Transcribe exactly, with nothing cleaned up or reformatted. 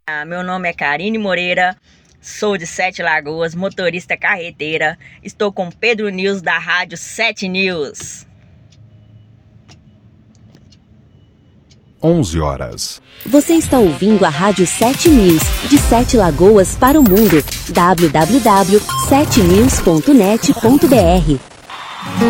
Ah, meu nome é Karine Moreira, sou de Sete Lagoas, motorista carreteira. Estou com Pedro News da Rádio Sete News. onze horas. Você está ouvindo a Rádio Sete News, de Sete Lagoas para o mundo. w w w ponto sete news ponto net ponto b r